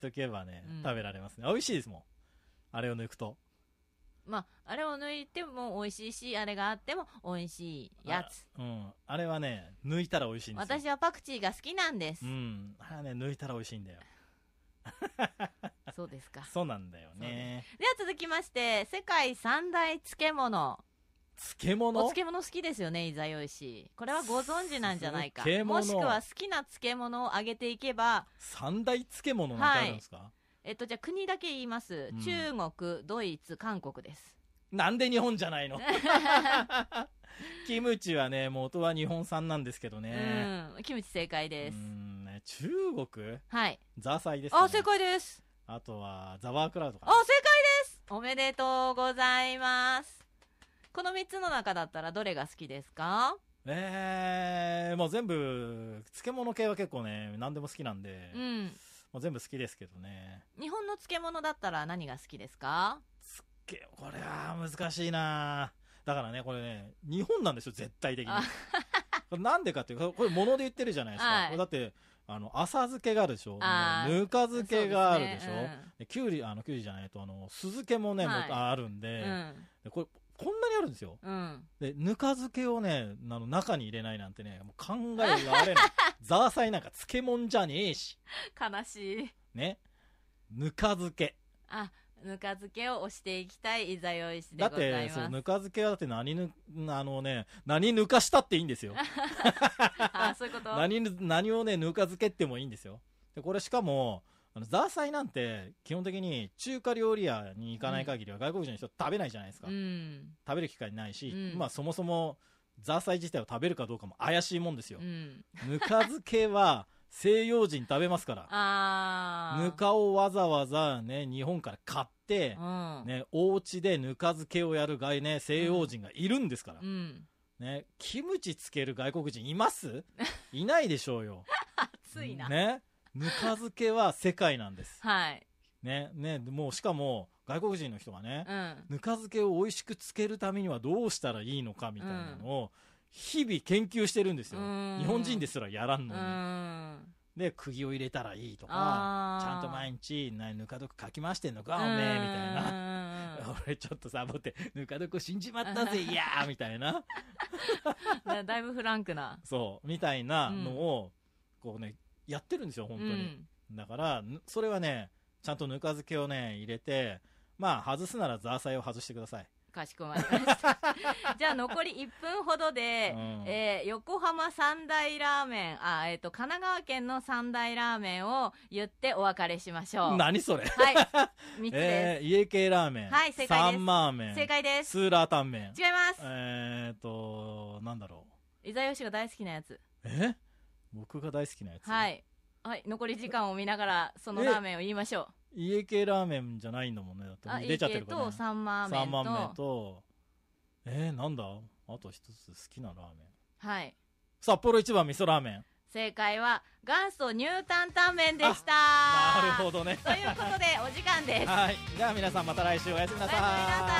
とけばね、 うん食べられますね。美味しいですもん。あれを抜くと。 まあ、あれを抜いても美味しいし、あれがあっても美味しいやつ。 うん。あれはね、抜いたら美味しいんですよ。 私はパクチーが好きなんです。 うん。あれはね、抜いたら美味しいんだよ。 そうですか。 そうなんだよね。 では続きまして、世界三大漬物。 漬物？ お漬物好きですよね、いざよいし。これはご存知なんじゃないか。 漬物もしくは好きな漬物をあげていけば、 三大漬物なんてあるんですか？ じゃあ国だけ言います。 うん中国、ドイツ、韓国です。 なんで日本じゃないの？キムチはね、元は日本産なんですけどね。 キムチ正解です。 ね、中国？ はい。 ザーサイですかね。 あ、正解です。 あとは、ザワークラウドかあ、正解です。おめでとうございます。この3つの中だったらどれが好きですか？ もう全部、漬物系は結構ね、何でも好きなんで、もう全部好きですけどね。 日本の漬物だったら何が好きですか？ これは難しいな。だからね、これね、日本なんですよ、絶対的に。これなんでかっていうか、これ物で言ってるじゃないですか。 はい、 これだって、浅漬けがあるでしょ。ぬか漬けがあるでしょ。できゅうりじゃないと、酢漬けもね、あるんで、これ、こんなにあるんですよ。で、ぬか漬けをね、中に入れないなんてね、もう考えられない。ザーサイなんか漬物じゃねえし。 悲しい。 ね。ぬか漬け。 ぬか漬けを押していきたいいざよいしでございます。 だって、ぬか漬けはだって何ぬかしたっていいんですよ。 そういうこと？ 何をね、ぬか漬けってもいいんですよ。で、これしかも、ザーサイなんて、基本的に中華料理屋に行かない限りは外国人の人食べないじゃないですか。食べる機会ないし、まあそもそも、ザーサイ自体を食べるかどうかも怪しいもんですよ。ぬか漬けは、西洋人食べますから。ぬかをわざわざね、日本から買って、ね、お家でぬか漬けをやる西洋人がいるんですから。ね、キムチつける外国人いますいないでしょうよ。 熱いな。 ね。ぬか漬けは世界なんです。 はい。 ね、もうしかも、外国人の人がね、ぬか漬けを美味しくつけるためにはどうしたらいいのかみたいなのを、日々研究してるんですよ。日本人ですらやらんのに。で、釘を入れたらいいとか、ちゃんと毎日、ぬか床かき回してんのか、おめえ、みたいな。俺ちょっとサボって、ぬか床死んじまったぜ、いやーみたいな。 だいぶフランクな。 そう、みたいなのを、こうね、やってるんですよ、本当に。だから、それはね、ちゃんとぬか漬けをね、入れて、まあ、外すならザーサイを外してください。 かしこまりました。じゃあ残り1分ほどで、横浜三大ラーメン、神奈川県の三大ラーメンを言ってお別れしましょう。 何それ？ はい。3つです。 家系ラーメン。 はい、正解です。 サンマーメン。 正解です。 スーラータンメン。 違います。 なんだろう。いざよしが大好きなやつ。 僕が大好きなやつ。 はい。はい、残り時間を見ながら、そのラーメンを言いましょう。 家系ラーメンじゃないんだもんね。だって出ちゃってるから、ね。 家系とサンマーメンと。 サンマーメンと、なんだあと一つ好きなラーメン。 はい。 札幌一番味噌ラーメン。 正解は、元祖ニュータンタンメンでした。 なるほどね。 ということで、お時間です。 はい。じゃあ皆さんまた来週おやすみなさい。 おやすみなさい。